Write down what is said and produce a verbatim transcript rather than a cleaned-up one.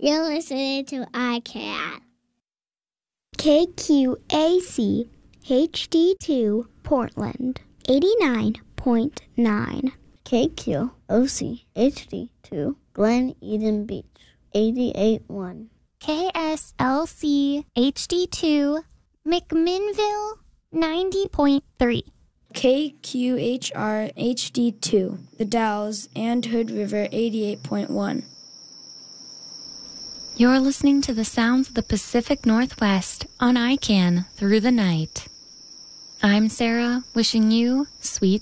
You're listening to I CAN. K Q A C H D two Portland, eighty-nine point nine. K Q O C H D two Glen Eden Beach, eighty-eight point one. K S L C H D two McMinnville, ninety point three. K Q H R H D two The Dalles and Hood River, eighty-eight point one. You're listening to the sounds of the Pacific Northwest on I CAN through the night. I'm Sarah, wishing you sweet